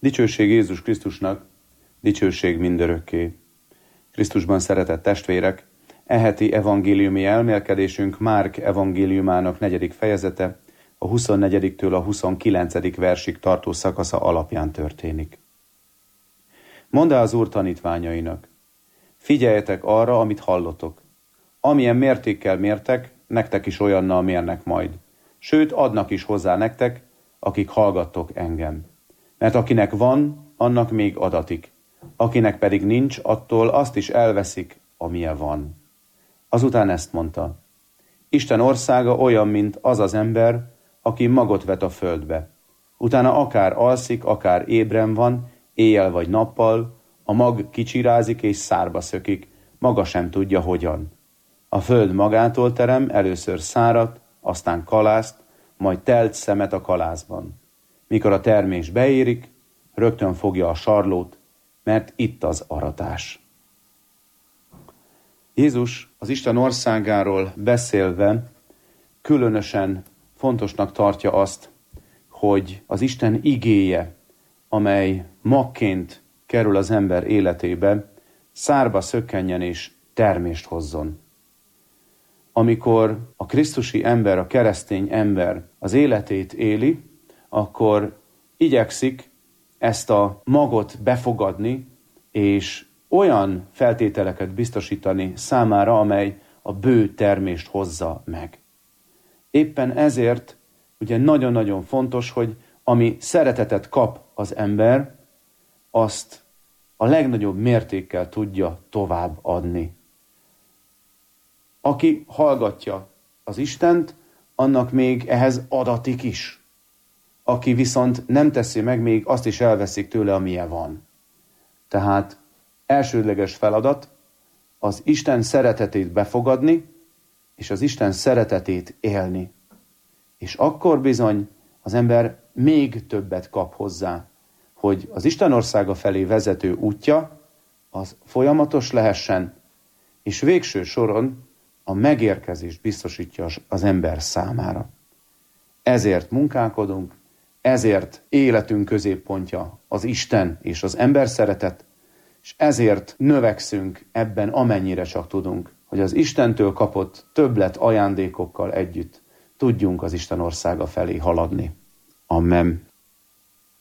Dicsőség Jézus Krisztusnak, dicsőség mindörökké. Krisztusban szeretett testvérek, e heti evangéliumi elmélkedésünk Márk evangéliumának 4. fejezete, a 24-től a 29. versig tartó szakasza alapján történik. Mondd az Úr tanítványainak, figyeljetek arra, amit hallotok. Amilyen mértékkel mértek, nektek is olyannal mérnek majd. Sőt, adnak is hozzá nektek, akik hallgattok engem. Mert akinek van, annak még adatik. Akinek pedig nincs, attól azt is elveszik, amilyen van. Azután ezt mondta. Isten országa olyan, mint az az ember, aki magot vet a földbe. Utána akár alszik, akár ébren van, éjjel vagy nappal, a mag kicsirázik és szárba szökik, maga sem tudja hogyan. A föld magától terem először szárat, aztán kalászt, majd telt szemet a kalászban. Mikor a termés beérik, rögtön fogja a sarlót, mert itt az aratás. Jézus az Isten országáról beszélve különösen fontosnak tartja azt, hogy az Isten igéje, amely magként kerül az ember életébe, szárba szökkenjen és termést hozzon. Amikor a krisztusi ember, a keresztény ember az életét éli, akkor igyekszik ezt a magot befogadni, és olyan feltételeket biztosítani számára, amely a bő termést hozza meg. Éppen ezért ugye nagyon-nagyon fontos, hogy ami szeretetet kap az ember, azt a legnagyobb mértékkel tudja tovább adni. Aki hallgatja az Istent, annak még ehhez adatik is. Aki viszont nem teszi meg, még azt is elveszik tőle, amilyen van. Tehát elsődleges feladat az Isten szeretetét befogadni, és az Isten szeretetét élni. És akkor bizony az ember még többet kap hozzá, hogy az Isten országa felé vezető útja az folyamatos lehessen, és végső soron a megérkezést biztosítja az ember számára. Ezért munkálkodunk, ezért életünk középpontja az Isten és az ember szeretet, és ezért növekszünk ebben, amennyire csak tudunk, hogy az Istentől kapott többlet ajándékokkal együtt tudjunk az Isten országa felé haladni. Amen.